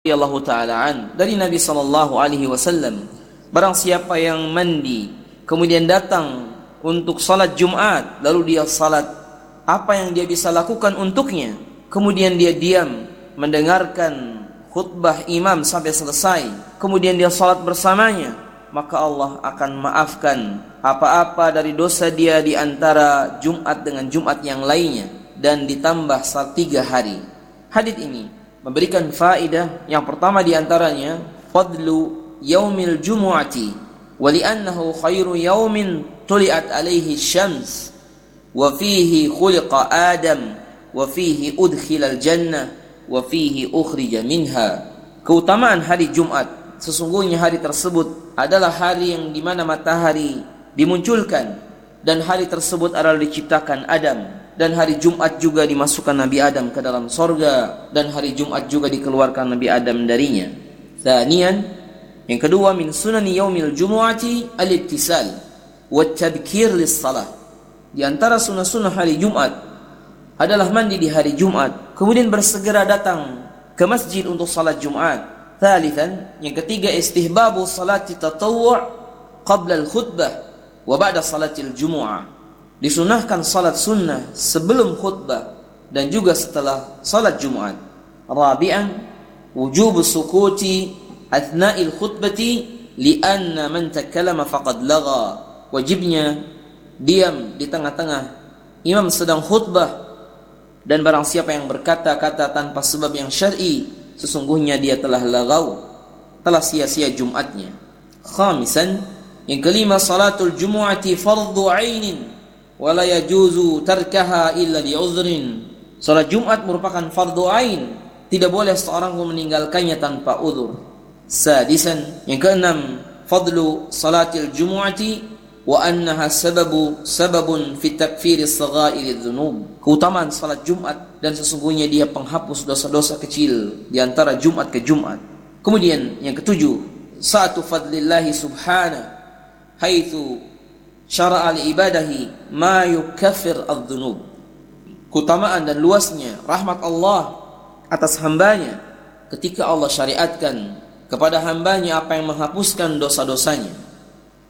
radhiyallahu taala dari Nabi sallallahu alaihi wasallam, barang siapa yang mandi kemudian datang untuk salat Jumat lalu dia salat, apa yang dia bisa lakukan untuknya? Kemudian dia diam mendengarkan khutbah imam sampai selesai, kemudian dia salat bersamanya, maka Allah akan maafkan apa-apa dari dosa dia di antara Jumat dengan Jumat yang lainnya dan ditambah 3 hari. Hadits ini memberikan faedah. Yang pertama di antaranya fadlu yaumil jumu'ati wa li'annahu khairu yaumin tuli'at alaihi syams wa fihi khuliqa Adam wa fihi udkhilal jannah wa fihi ukhrija minha. Keutamaan hari Jumat, sesungguhnya hari tersebut adalah hari yang dimana matahari dimunculkan dan hari tersebut adalah diciptakan Adam, dan hari Jumat juga dimasukkan Nabi Adam ke dalam sorga, dan hari Jumat juga dikeluarkan Nabi Adam darinya. Tsaniyan, yang kedua, min sunani yaumil jumu'ati al-ittisal wa tabkir lis-salah. Di antara sunnah-sunnah hari Jumat adalah mandi di hari Jumat kemudian bersegera datang ke masjid untuk salat Jumat. Tsalitsan, yang ketiga, istihbabu salati tatawwu' qabla al-khutbah wa ba'da salatil jumu'ah. Disunahkan salat sunnah sebelum khutbah dan juga setelah salat Jumat. Rabi'an, wujub sukuti athna'il khutbati li'anna man takallama faqad lagha. Wajibnya diam di tengah-tengah imam sedang khutbah, dan barang siapa yang berkata-kata tanpa sebab yang syar'i, sesungguhnya dia telah lagau, telah sia-sia Jumatnya. Khamisan, yang kelima, salatul jumu'ati fardhu 'ainin wala yajuzu tarkaha illa li'udhrin. Salat Jumat merupakan fardu ain, tidak boleh seorang meninggalkannya tanpa uzur. Sadisan, yang keenam, fadlu salatil jumu'ati wa annaha sababun fi takfiri saghairi dzunub. Keutamaan salat Jumat, dan sesungguhnya dia penghapus dosa-dosa kecil di antara Jumat ke Jumat. Kemudian yang ketujuh, sa'atu fadlillahi subhanahu haitsu syara'a li ibadahi ma yukaffir adz-dzunub. Keutamaan dan luasnya rahmat Allah atas hambanya ketika Allah syariatkan kepada hambanya apa yang menghapuskan dosa-dosanya.